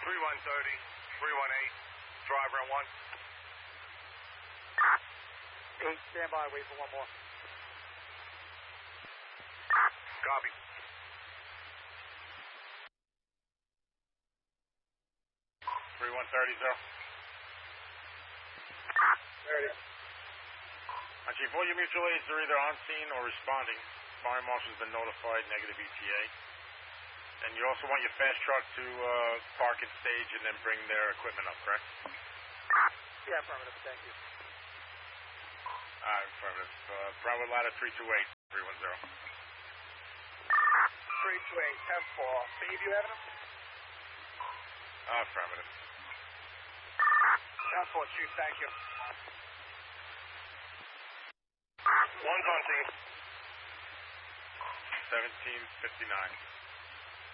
3130, 318, driver on 1. 8, stand by, wait for one more. Copy. Three 130. 30. Chief, all your mutual aids are either on scene or responding. Fire marshal's been notified, negative ETA. And you also want your fast truck to park at stage and then bring their equipment up, correct? Yeah, affirmative, thank you. Affirmative. Bravo ladder 328, 310. 328, 10-4. Bayview Avenue? Affirmative. 10-4, Chief, thank you. One's on scene. 1759.